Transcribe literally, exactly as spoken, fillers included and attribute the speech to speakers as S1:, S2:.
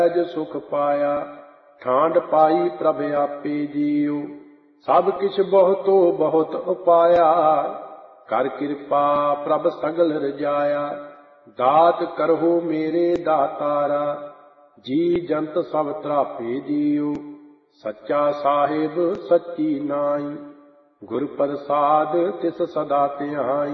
S1: ਸਹਿਜ ਸੁਖ ਪਾਇਆ। ਠਾਂਡ ਪਾਈ ਪ੍ਰਭ ਆਪੇ ਜੀਉ, ਸਭ ਕਿਛ ਬਹੁਤੋ ਬਹੁਤ ਉਪਾਇਆ। ਕਰ ਕਿਰਪਾ ਪ੍ਰਭ ਸਗਲ ਰਜਾਇਆ, ਦਾਤ ਕਰਹੁ ਮੇਰੇ ਦਾਤਾਰਾ। ਜੀ ਜੰਤ ਸਭ ਤਰਾਪੇ ਜੀਉ, ਸੱਚਾ ਸਾਹਿਬ ਸੱਚੀ ਨਾਈ। ਗੁਰ ਪ੍ਰਸਾਦ ਤਿਸ ਸਦਾ ਧਿਆਈ।